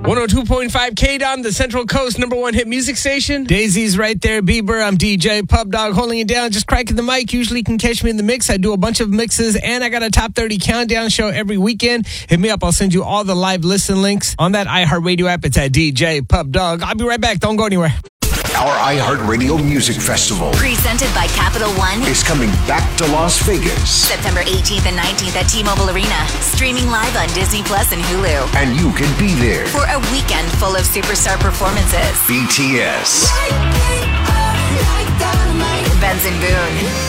102.5 K-Don, the Central Coast #1 hit music station. Daisy's right there, Bieber. I'm DJ Pub Dog, holding it down, just cracking the mic. Usually can catch me in the mix. I do a bunch of mixes, and I got a top 30 countdown show every weekend. Hit me up. I'll send you all the live listen links on that iHeartRadio app. It's at DJ Pub Dog. I'll be right back. Don't go anywhere. Our iHeartRadio Music Festival, presented by Capital One, is coming back to Las Vegas. September 18th and 19th at T-Mobile Arena. Streaming live on Disney Plus and Hulu. And you can be there for a weekend full of superstar performances. BTS, Benson Boone,